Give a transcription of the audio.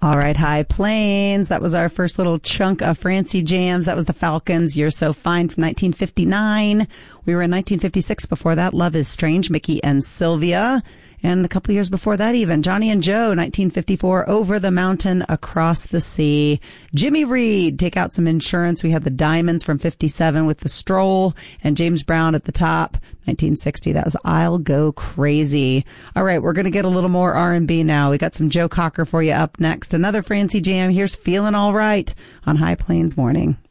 All right, High Plains. That was our first little chunk of Francie jams. That was the Falcons, You're So Fine from 1959. We were in 1956 before that. Love is Strange, Mickey and Sylvia. And a couple of years before that even, Johnny and Joe, 1954, Over the Mountain, Across the Sea. Jimmy Reed, Take Out Some Insurance. We had the Diamonds from 57 with The Stroll, and James Brown at the top. 1960, that was I'll Go Crazy. All right, we're going to get a little more R&B now. We got some Joe Cocker for you up next. Another Francie jam. Here's Feeling All Right on High Plains Morning.